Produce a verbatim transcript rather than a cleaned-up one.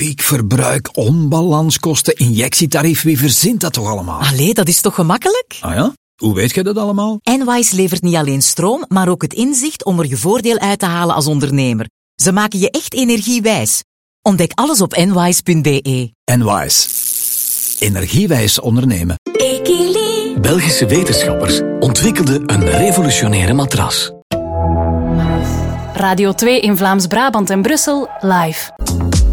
piek, verbruik, onbalanskosten, injectietarief. Wie verzint dat toch allemaal? Allee, dat is toch gemakkelijk? Ah ja? Hoe weet jij dat allemaal? Enwise levert niet alleen stroom, maar ook het inzicht om er je voordeel uit te halen als ondernemer. Ze maken je echt energiewijs. Ontdek alles op enwise punt be. Enwise. Energiewijs ondernemen. Equili. Belgische wetenschappers ontwikkelden een revolutionaire matras. Radio twee in Vlaams-Brabant en Brussel live.